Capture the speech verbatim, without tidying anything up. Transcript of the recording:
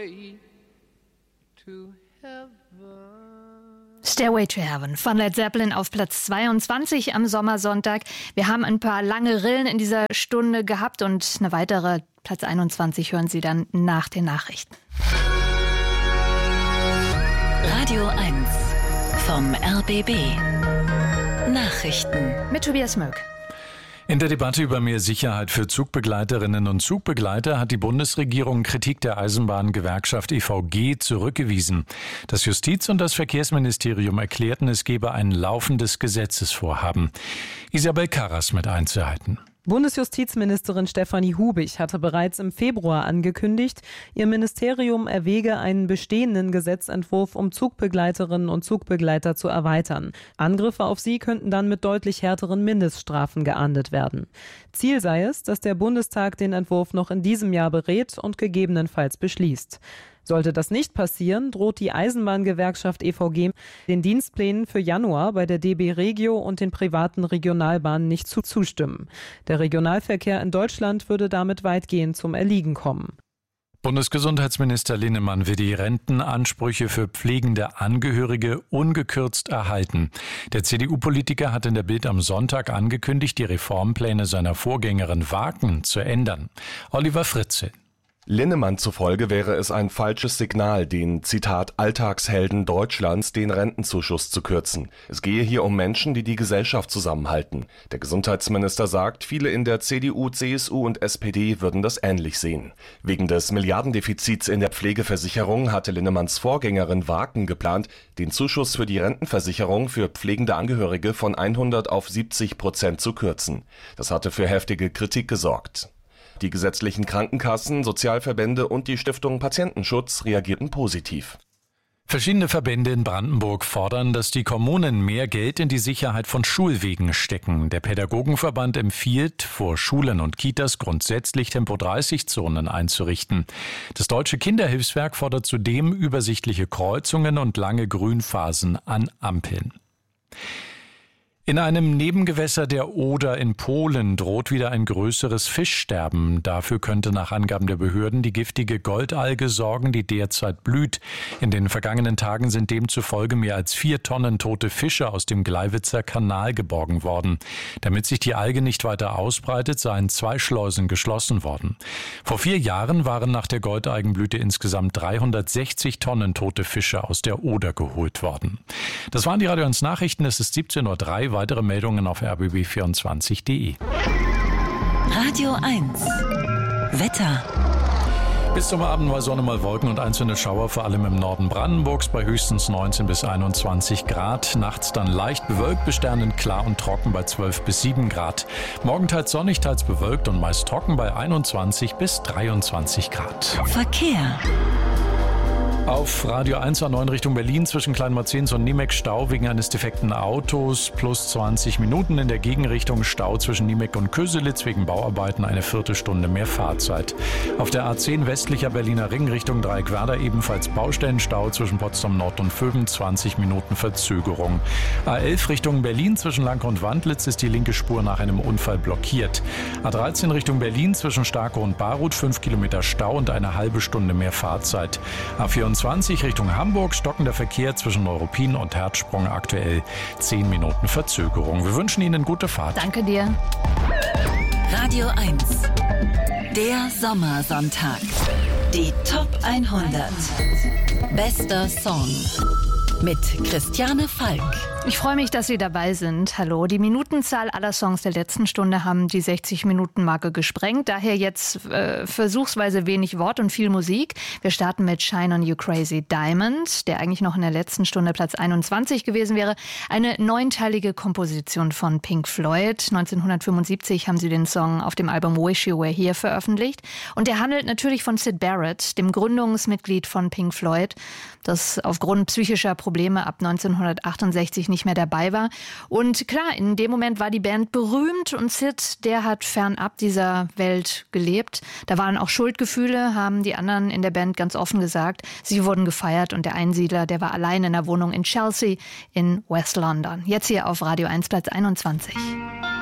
Stairway to Heaven. Stairway to Heaven von Led Zeppelin auf Platz zweiundzwanzig am Sommersonntag. Wir haben ein paar lange Rillen in dieser Stunde gehabt und eine weitere Platz einundzwanzig hören Sie dann nach den Nachrichten. Radio eins vom R B B. Nachrichten mit Tobias Möck. In der Debatte über mehr Sicherheit für Zugbegleiterinnen und Zugbegleiter hat die Bundesregierung Kritik der Eisenbahngewerkschaft E V G zurückgewiesen. Das Justiz- und das Verkehrsministerium erklärten, es gebe ein laufendes Gesetzesvorhaben. Isabel Karras mit Einzelheiten. Bundesjustizministerin Stefanie Hubig hatte bereits im Februar angekündigt, ihr Ministerium erwäge einen bestehenden Gesetzentwurf, um Zugbegleiterinnen und Zugbegleiter zu erweitern. Angriffe auf sie könnten dann mit deutlich härteren Mindeststrafen geahndet werden. Ziel sei es, dass der Bundestag den Entwurf noch in diesem Jahr berät und gegebenenfalls beschließt. Sollte das nicht passieren, droht die Eisenbahngewerkschaft E V G den Dienstplänen für Januar bei der D B Regio und den privaten Regionalbahnen nicht zu zustimmen. Der Regionalverkehr in Deutschland würde damit weitgehend zum Erliegen kommen. Bundesgesundheitsminister Linnemann will die Rentenansprüche für pflegende Angehörige ungekürzt erhalten. Der C D U-Politiker hat in der Bild am Sonntag angekündigt, die Reformpläne seiner Vorgängerin Wagen zu ändern. Oliver Fritzl. Linnemann zufolge wäre es ein falsches Signal, den, Zitat, Alltagshelden Deutschlands den Rentenzuschuss zu kürzen. Es gehe hier um Menschen, die die Gesellschaft zusammenhalten. Der Gesundheitsminister sagt, viele in der C D U, C S U und S P D würden das ähnlich sehen. Wegen des Milliardendefizits in der Pflegeversicherung hatte Linnemanns Vorgängerin Wagen geplant, den Zuschuss für die Rentenversicherung für pflegende Angehörige von hundert auf siebzig Prozent zu kürzen. Das hatte für heftige Kritik gesorgt. Die gesetzlichen Krankenkassen, Sozialverbände und die Stiftung Patientenschutz reagierten positiv. Verschiedene Verbände in Brandenburg fordern, dass die Kommunen mehr Geld in die Sicherheit von Schulwegen stecken. Der Pädagogenverband empfiehlt, vor Schulen und Kitas grundsätzlich Tempo dreißig Zonen einzurichten. Das Deutsche Kinderhilfswerk fordert zudem übersichtliche Kreuzungen und lange Grünphasen an Ampeln. In einem Nebengewässer der Oder in Polen droht wieder ein größeres Fischsterben. Dafür könnte nach Angaben der Behörden die giftige Goldalge sorgen, die derzeit blüht. In den vergangenen Tagen sind demzufolge mehr als vier Tonnen tote Fische aus dem Gleiwitzer Kanal geborgen worden. Damit sich die Alge nicht weiter ausbreitet, seien zwei Schleusen geschlossen worden. Vor vier Jahren waren nach der Goldalgenblüte insgesamt dreihundertsechzig Tonnen tote Fische aus der Oder geholt worden. Das waren die Radio eins Nachrichten. Es ist siebzehn Uhr drei. Weitere Meldungen auf r b b vierundzwanzig punkt d e. Radio eins Wetter. Bis zum Abend mal Sonne, mal Wolken und einzelne Schauer, vor allem im Norden Brandenburgs bei höchstens neunzehn bis einundzwanzig Grad. Nachts dann leicht bewölkt, besternend klar und trocken bei zwölf bis sieben Grad. Morgen teils sonnig, teils bewölkt und meist trocken bei einundzwanzig bis dreiundzwanzig Grad. Verkehr. Auf Radio eins A neun Richtung Berlin zwischen Kleinmarzens und Niemek Stau wegen eines defekten Autos, plus zwanzig Minuten in der Gegenrichtung Stau zwischen Niemek und Köselitz wegen Bauarbeiten, eine Viertelstunde mehr Fahrzeit. Auf der A zehn westlicher Berliner Ring Richtung Dreieckwerder ebenfalls Baustellenstau zwischen Potsdam Nord und Vöben, zwanzig Minuten Verzögerung. A elf Richtung Berlin zwischen Lanke und Wandlitz ist die linke Spur nach einem Unfall blockiert. A dreizehn Richtung Berlin zwischen Starke und Baruth, fünf Kilometer Stau und eine halbe Stunde mehr Fahrzeit. A vierundzwanzig Richtung Hamburg, stockender Verkehr zwischen Neuruppin und Herzsprung, aktuell zehn Minuten Verzögerung. Wir wünschen Ihnen gute Fahrt. Danke dir. Radio eins, der Sommersonntag. Die Top hundert. Bester Song. Mit Christiane Falk. Ich freue mich, dass Sie dabei sind. Hallo. Die Minutenzahl aller Songs der letzten Stunde haben die sechzig-Minuten-Marke gesprengt. Daher jetzt äh, versuchsweise wenig Wort und viel Musik. Wir starten mit Shine on You Crazy Diamond, der eigentlich noch in der letzten Stunde Platz einundzwanzig gewesen wäre. Eine neunteilige Komposition von Pink Floyd. neunzehnhundertfünfundsiebzig haben sie den Song auf dem Album Wish You Were Here veröffentlicht. Und der handelt natürlich von Syd Barrett, dem Gründungsmitglied von Pink Floyd, das aufgrund psychischer Probleme ab neunzehnhundertachtundsechzig nicht mehr dabei war. Und klar, in dem Moment war die Band berühmt und Syd, der hat fernab dieser Welt gelebt. Da waren auch Schuldgefühle, haben die anderen in der Band ganz offen gesagt. Sie wurden gefeiert und der Einsiedler, der war allein in der Wohnung in Chelsea in West London. Jetzt hier auf Radio eins, Platz einundzwanzig.